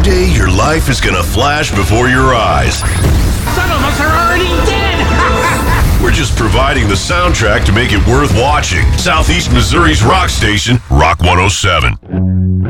Someday your life is gonna flash before your eyes. Some of us are already dead! We're just providing the soundtrack to make it worth watching. Southeast Missouri's rock station, Rock 107.